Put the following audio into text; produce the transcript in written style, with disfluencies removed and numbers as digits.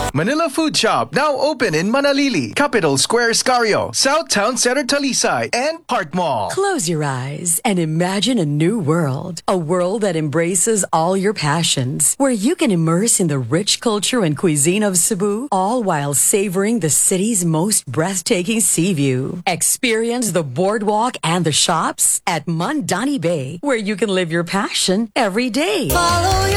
Manila Food Shop, now open in Manalili, Capital Square, Scario, Southtown Center, Talisay, and Park Mall. Close your eyes and imagine a new world. A world that embraces all your passions, where you can immerse in the rich culture and cuisine of Cebu, all while savoring the city's most breathtaking sea view. Experience the boardwalk and the shops at Mandani Bay, where you can live your passion every day. Follow your